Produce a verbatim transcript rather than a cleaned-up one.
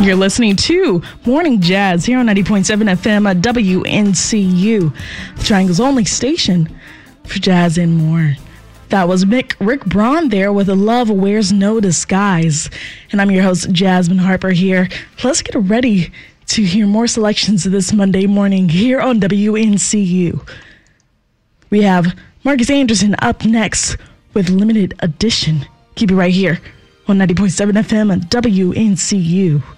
You're listening to Morning Jazz here on ninety point seven F M at W N C U, the Triangle's only station for jazz and more. That was Mick Rick Braun there with A Love Wears No Disguise. And I'm your host, Jasmine Harper here. Let's get ready to hear more selections this Monday morning here on W N C U. We have Marcus Anderson up next with Limited Edition. Keep it right here on ninety point seven F M at W N C U.